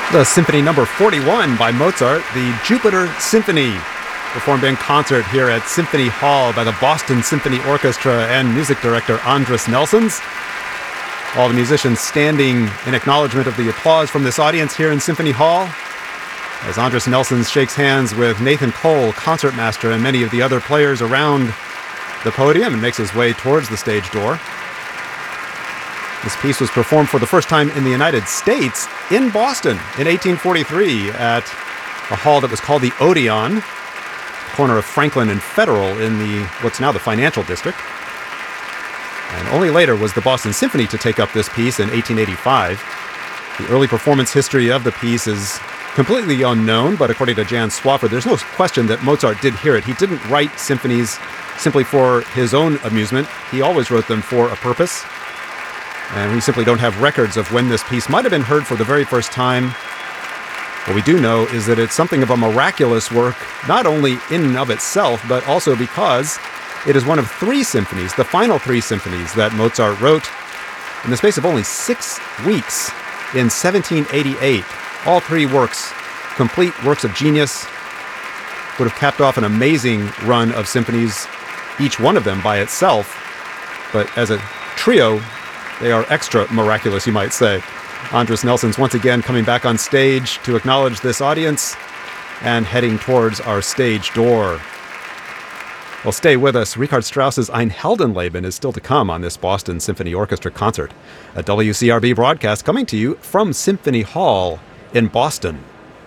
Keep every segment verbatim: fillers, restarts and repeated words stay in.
The Symphony Number forty-one by Mozart, the Jupiter Symphony, performed in concert here at Symphony Hall by the Boston Symphony Orchestra and music director Andris Nelsons. All the musicians standing in acknowledgement of the applause from this audience here in Symphony Hall, as Andris Nelsons shakes hands with Nathan Cole, concertmaster, and many of the other players around the podium and makes his way towards the stage door. This piece was performed for the first time in the United States in Boston in eighteen forty-three at a hall that was called the Odeon, corner of Franklin and Federal in the what's now the Financial District. And only later was the Boston Symphony to take up this piece in eighteen eighty-five. The early performance history of the piece is completely unknown, but according to Jan Swaffer, there's no question that Mozart did hear it. He didn't write symphonies simply for his own amusement. He always wrote them for a purpose. And we simply don't have records of when this piece might have been heard for the very first time. What we do know is that it's something of a miraculous work, not only in and of itself, but also because it is one of three symphonies, the final three symphonies that Mozart wrote in the space of only six weeks in seventeen eighty-eight. All three works, complete works of genius, would have capped off an amazing run of symphonies, each one of them by itself. But as a trio, they are extra miraculous, you might say. Andris Nelsons once again coming back on stage to acknowledge this audience and heading towards our stage door. Well, stay with us. Richard Strauss's Ein Heldenleben is still to come on this Boston Symphony Orchestra concert. A W C R B broadcast coming to you from Symphony Hall in Boston.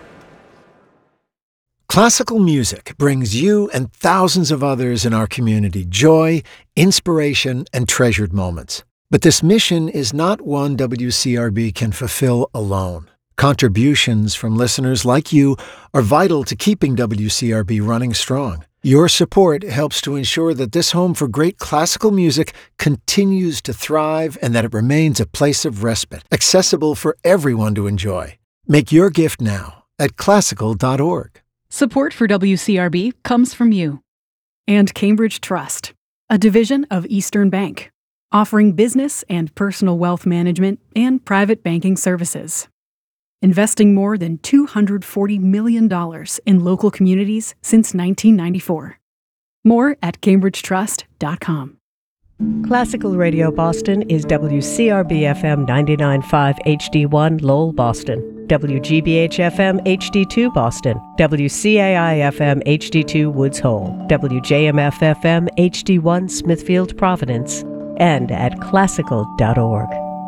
Classical music brings you and thousands of others in our community joy, inspiration, and treasured moments. But this mission is not one W C R B can fulfill alone. Contributions from listeners like you are vital to keeping W C R B running strong. Your support helps to ensure that this home for great classical music continues to thrive and that it remains a place of respite, accessible for everyone to enjoy. Make your gift now at classical dot org. Support for W C R B comes from you and Cambridge Trust, a division of Eastern Bank, offering business and personal wealth management and private banking services. Investing more than two hundred forty million dollars in local communities since nineteen ninety-four. More at cambridge trust dot com. Classical Radio Boston is W C R B F M ninety-nine point five H D one Lowell, Boston, W G B H F M H D two Boston, W C A I F M H D two Woods Hole, W J M F F M H D one Smithfield, Providence, and at classical dot org.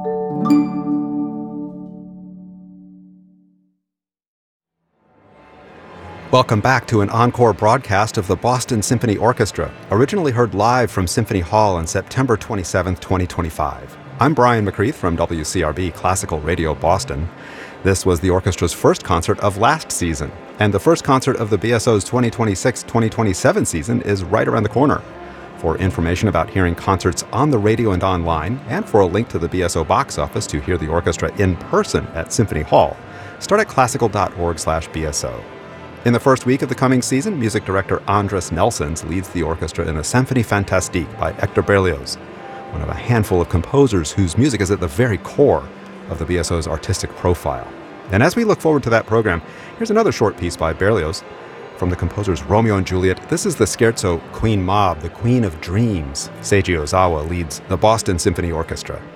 Welcome back to an encore broadcast of the Boston Symphony Orchestra, originally heard live from Symphony Hall on September twenty-seventh, twenty twenty-five. I'm Brian McCreath from W C R B Classical Radio Boston. This was the orchestra's first concert of last season, and the first concert of the B S O's twenty twenty-six twenty twenty-seven season is right around the corner. For information about hearing concerts on the radio and online, and for a link to the B S O box office to hear the orchestra in person at Symphony Hall, start at classical dot org slash B S O. In the first week of the coming season, music director Andris Nelsons leads the orchestra in a Symphonie Fantastique by Hector Berlioz, one of a handful of composers whose music is at the very core of the B S O's artistic profile. And as we look forward to that program, here's another short piece by Berlioz from the composer's Romeo and Juliet. This is the scherzo Queen Mab, the Queen of Dreams. Seiji Ozawa leads the Boston Symphony Orchestra.